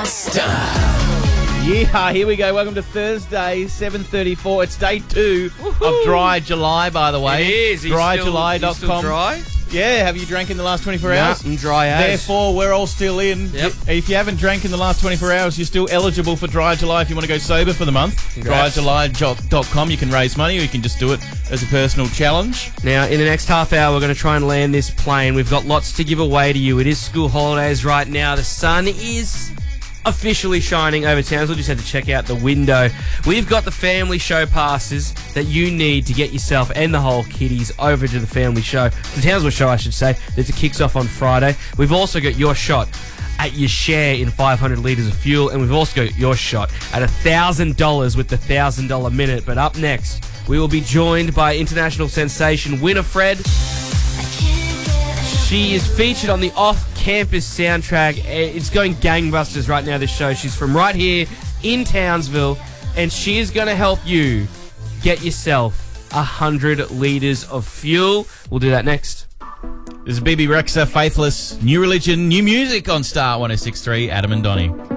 Yeah, here we go. Welcome to Thursday, 7:34. It's day 2 of Dry July, by the way. It is. Dryjuly.com. Still dry? Yeah, have you drank in the last 24 hours? I'm dry as. Therefore, we're all still in. Yep. If you haven't drank in the last 24 hours, you're still eligible for Dry July if you want to go sober for the month. Congrats. Dryjuly.com. You can raise money or you can just do it as a personal challenge. Now, in the next half hour, we're going to try and land this plane. We've got lots to give away to you. It is school holidays right now. The sun is officially shining over Townsville. Just had to check out the window. We've got the family show passes that you need to get yourself and the whole kiddies over to the family show. The Townsville show, I should say, that kicks off on Friday. We've also got your shot at your share in 500 litres of fuel, and we've also got your shot at $1,000 with the $1,000 minute. But up next, we will be joined by international sensation Winifred. She is featured on the off-campus soundtrack. It's going gangbusters right now, this show. She's from right here in Townsville, and she is going to help you get yourself 100 litres of fuel. We'll do that next. This is BB Rexha, Faithless, New Religion, New Music on Star 106.3, Adam and Donnie.